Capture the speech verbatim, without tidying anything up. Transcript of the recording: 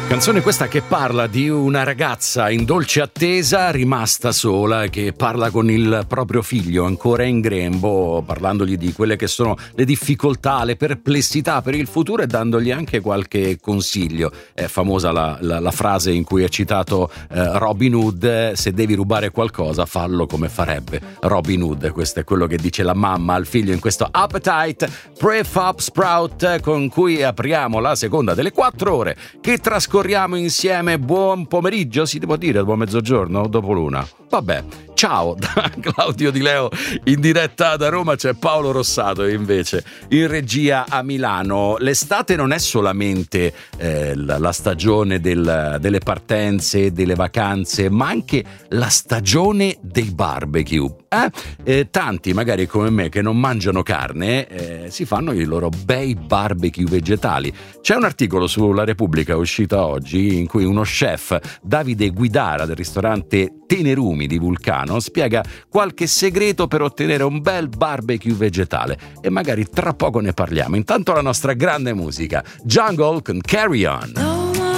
Canzone questa che parla di una ragazza in dolce attesa, rimasta sola, che parla con il proprio figlio ancora in grembo, parlandogli di quelle che sono le difficoltà, le perplessità per il futuro e dandogli anche qualche consiglio. È famosa la, la, la frase in cui è citato eh, Robin Hood: se devi rubare qualcosa fallo come farebbe Robin Hood. Questo è quello che dice la mamma al figlio in questo Appetite Prefab Sprout, con cui apriamo la seconda delle quattro ore che trascorriamo insieme. Buon pomeriggio, si può dire dopo mezzogiorno, dopo l'una, vabbè. Ciao da Claudio Di Leo in diretta da Roma. C'è Paolo Rossato invece in regia a Milano. L'estate non è solamente eh, la, la stagione del, delle partenze, delle vacanze, ma anche la stagione dei barbecue. Eh? Eh, tanti magari come me che non mangiano carne eh, si fanno i loro bei barbecue vegetali. C'è un articolo sulla Repubblica uscito oggi in cui uno chef, Davide Guidara, del ristorante Tenerumi di Vulcano, spiega qualche segreto per ottenere un bel barbecue vegetale e magari tra poco ne parliamo. Intanto la nostra grande musica, Jungle con Carry On.